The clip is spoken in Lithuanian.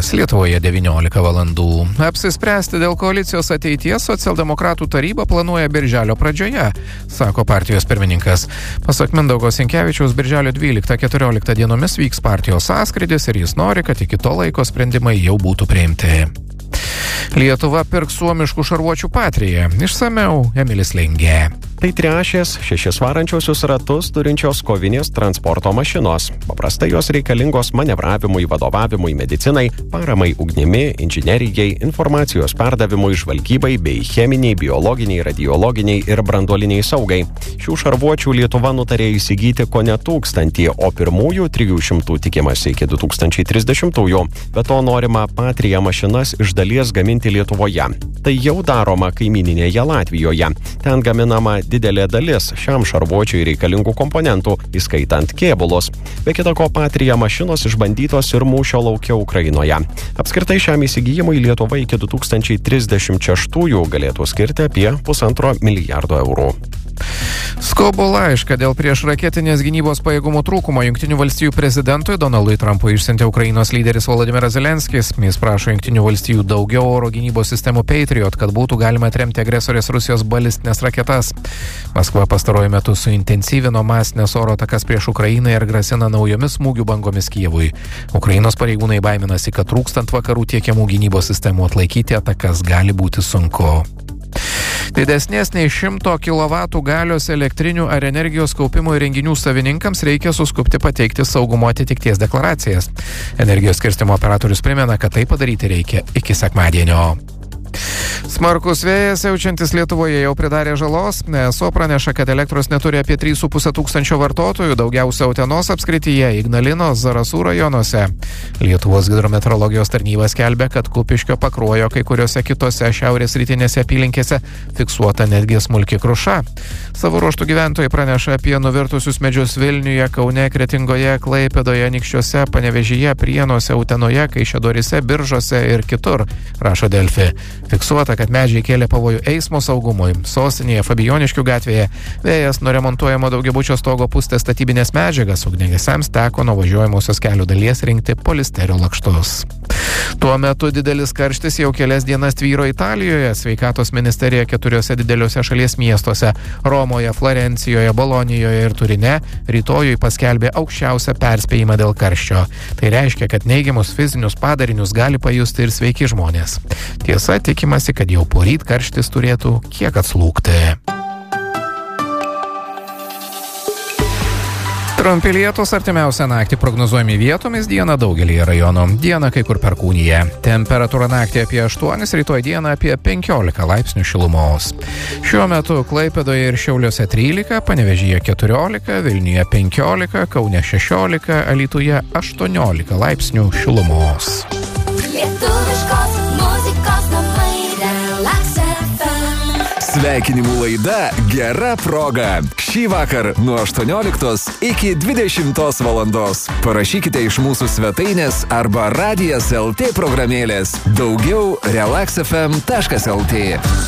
Lietuvoje 19 valandų. Apsispręsti dėl koalicijos ateities socialdemokratų taryba planuoja birželio pradžioje, sako partijos pirmininkas. Pasak Mindaugo Sinkevičiaus, birželio 12-14 dienomis vyks partijos sąskrydis ir jis nori, kad iki to laiko sprendimai jau būtų priimti. Lietuva pirks suomiškų šarvuočių Patriją. Išsamiau Emilis Lingė. Tai trešės 6 varančiosius ratus turinčios kovinės transporto mašinos. Paprastai jos reikalingos manevravimui, vadovavimui, medicinai, paramai ugnimi, inžinerijai, informacijos perdavimui, žvalgybai bei cheminiai, biologiniai, radiologiniai ir branduoliniai saugai. Šių šarvuočių Lietuva nutarė įsigyti kone 1000, o pirmųjų 300 tikimasi iki 2030-ųjų. Be to norima Patrija mašinas iš dalies gaminti Lietuvoje. Tai jau daroma kaimyninėje Latvijoje. Ten gaminama didelė dalis šiam šarvuočiui reikalingų komponentų, įskaitant kėbulus. Be kita ko, Patrija mašinos išbandytos ir mūšio lauke Ukrainoje. Apskritai šiam įsigijimui Lietuva iki 2036 galėtų skirti apie 1,5 milijardo eurų. Skubų laišką dėl priešraketinės gynybos pajėgumų trūkumo Jungtinių valstijų prezidentui Donaldui Trumpui išsiuntė Ukrainos lyderis Volodymyras Zelenskis. Jis prašo Jungtinių valstijų daugiau oro gynybos sistemų Patriot, kad būtų galima atremti agresorės Rusijos balistinės raketas. Maskva pastaruoju metu suintensyvino masinės oro atakas prieš Ukrainą ir grasina naujomis smūgių bangomis Kijevui. Ukrainos pareigūnai baiminasi, kad trūkstant vakarų tiekiamų gynybos sistemų atlaikyti atakas gali būti sunku. Didesnės nei 100 kW galios elektrinių ar energijos kaupimo įrenginių savininkams reikia suskubti pateikti saugumo atitikties deklaracijas. Energijos skirstymo operatorius primena, kad tai padaryti reikia iki sekmadienio. Smarkus vėjas siaučiantis Lietuvoje jau pridarė žalos. ESO praneša, kad elektros neturi apie 3,5 tūkstančio vartotojų, daugiausia Utenos apskrityje, Ignalinos, Zarasų rajonuose. Lietuvos hidrometeorologijos tarnyba skelbia, kad Kupiškio, Pakruojo, kai kuriuose kitose šiaurės rytinėse apylinkėse fiksuota netgi smulki kruša. Savo ruožtų gyventojai praneša apie nuvirtusius medžius Vilniuje, Kaune, Kretingoje, Klaipėdoje, Anykščiuose, Panevėžyje, Prienuose, Utenoje, Kaišiadoryse, Biržuose ir kitur, rašo Delfi. Fiksuota, kad medžiai kėlė pavojų eismo saugumui. Sostinėje Fabijoniškių gatvėje vėjas nuremontuojamo daugiabučio stogo pustė statybinės medžiagas. Ugniagesiams teko nuo važiuojamosios kelio dalies rinkti polisterio lakštus. Tuo metu didelis karštis jau kelias dienas tvyro Italijoje. Sveikatos ministerija 4 dideliuose šalies miestuose – Romoje, Florencijoje, Bolonijoje ir Turine – rytojui paskelbė aukščiausią perspėjimą dėl karščio. Tai reiškia, kad neigiamus fizinius padarinius gali pajusti ir sveiki žmonės. Tiesa, tikimasi, kad jau poryt karštis turėtų kiek atslūgti. Trumpi lietūs artimiausią naktį prognozuojami vietomis, dieną daugelyje rajonų. Dieną kai kur perkūnija. Temperatūra naktį apie 8, rytoj dieną apie 15 laipsnių šilumos. Šiuo metu Klaipėdoje ir Šiauliuose 13, Panevėžyje 14, Vilniuje 15, Kaune 16, Alytuje 18 laipsnių šilumos. Lietuviškos muzikos namai Relax FM. Sveikinimų laida Gera proga. Šį vakar nuo 18 iki 20 valandos. Parašykite iš mūsų svetainės arba Radijas LT programėlės. Daugiau relaxfm.lt.